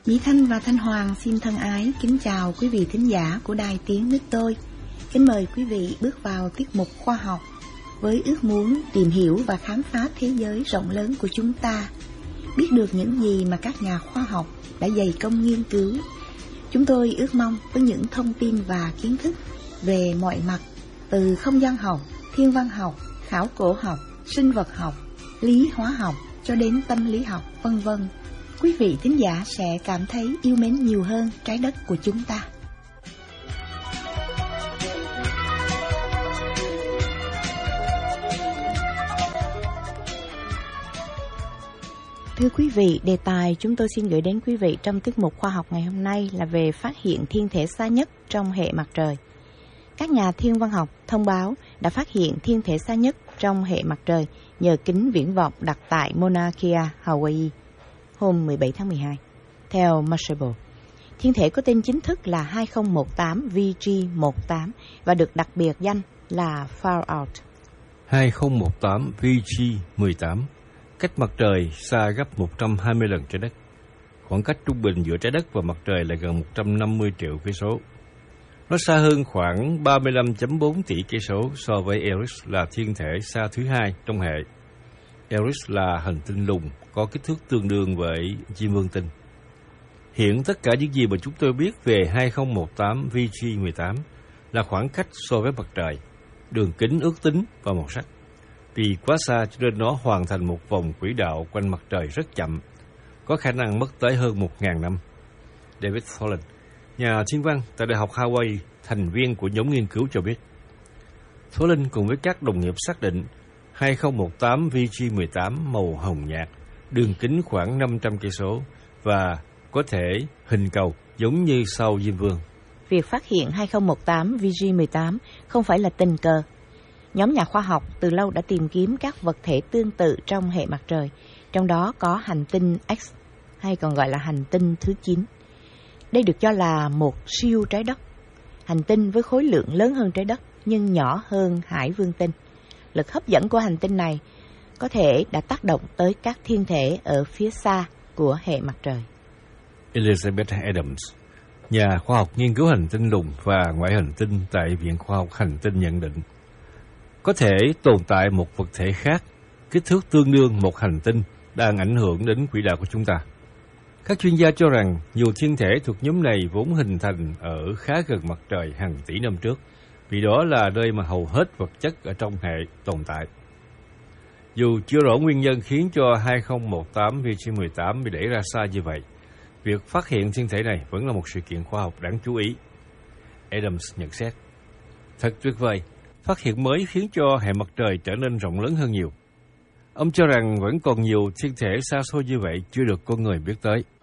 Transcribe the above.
Mỹ Thanh và Thanh Hoàng xin thân ái kính chào quý vị thính giả của Đài Tiếng Nước Tôi. Kính mời quý vị bước vào tiết mục khoa học với ước muốn tìm hiểu và khám phá thế giới rộng lớn của chúng ta, biết được những gì mà các nhà khoa học đã dày công nghiên cứu. Chúng tôi ước mong với những thông tin và kiến thức về mọi mặt, từ không gian học, thiên văn học, khảo cổ học, sinh vật học, lý hóa học cho đến tâm lý học, vân vân, quý vị thính giả sẽ cảm thấy yêu mến nhiều hơn trái đất của chúng ta. Thưa quý vị, đề tài chúng tôi xin gửi đến quý vị trong tiết mục khoa học ngày hôm nay là về phát hiện thiên thể xa nhất trong hệ mặt trời. Các nhà thiên văn học thông báo đã phát hiện thiên thể xa nhất trong hệ mặt trời nhờ kính viễn vọng đặt tại Mauna Kea, Hawaii, hôm 17 tháng 12. Theo Mashable, thiên thể có tên chính thức là 2018 VG18 và được đặc biệt danh là Far Out. 2018 VG18 cách mặt trời xa gấp 120 lần trái đất. Khoảng cách trung bình giữa trái đất và mặt trời là gần 150 triệu cây số. Nó xa hơn khoảng 35.4 tỷ cây số so với Eris là thiên thể xa thứ hai trong hệ. Eris là hành tinh lùn có kích thước tương đương với Diêm Vương tinh. Hiện tất cả những gì mà chúng tôi biết về 2018 VG18 là khoảng cách so với mặt trời, đường kính ước tính và màu sắc. Vì quá xa cho nên nó hoàn thành một vòng quỹ đạo quanh mặt trời rất chậm, có khả năng mất tới hơn 1.000 năm. David Tholen, nhà thiên văn tại Đại học Hawaii, thành viên của nhóm nghiên cứu cho biết. Tholen cùng với các đồng nghiệp xác định 2018 VG18 màu hồng nhạt, đường kính khoảng 500 cây số và có thể hình cầu giống như sao Diêm Vương. Việc phát hiện 2018 VG18 không phải là tình cờ. Nhóm nhà khoa học từ lâu đã tìm kiếm các vật thể tương tự trong hệ mặt trời, trong đó có hành tinh X, hay còn gọi là hành tinh thứ 9. Đây được cho là một siêu trái đất, hành tinh với khối lượng lớn hơn trái đất nhưng nhỏ hơn Hải Vương tinh. Lực hấp dẫn của hành tinh này có thể đã tác động tới các thiên thể ở phía xa của hệ mặt trời. Elizabeth Adams, nhà khoa học nghiên cứu hành tinh lùn và ngoại hành tinh tại Viện Khoa học Hành tinh nhận định, có thể tồn tại một vật thể khác, kích thước tương đương một hành tinh đang ảnh hưởng đến quỹ đạo của chúng ta. Các chuyên gia cho rằng nhiều thiên thể thuộc nhóm này vốn hình thành ở khá gần mặt trời hàng tỷ năm trước, vì đó là nơi mà hầu hết vật chất ở trong hệ tồn tại. Dù chưa rõ nguyên nhân khiến cho 2018 VG18 bị đẩy ra xa như vậy, việc phát hiện thiên thể này vẫn là một sự kiện khoa học đáng chú ý. Adams nhận xét, thật tuyệt vời, phát hiện mới khiến cho hệ mặt trời trở nên rộng lớn hơn nhiều. Ông cho rằng vẫn còn nhiều thiên thể xa xôi như vậy chưa được con người biết tới.